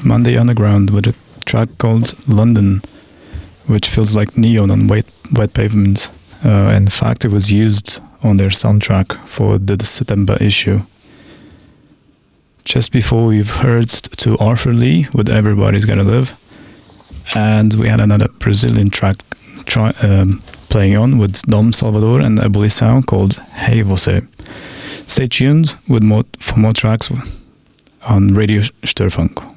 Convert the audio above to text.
Monday Underground with a track called London, which feels like neon on wet pavement. In fact, it was used on their soundtrack for the September issue. Just before, we've heard to Arthur Lee with Everybody's Gotta Live, and we had another Brazilian track playing on with Dom Salvador and Abolição called Hey Você. Stay tuned for more tracks on Radio Störfunk.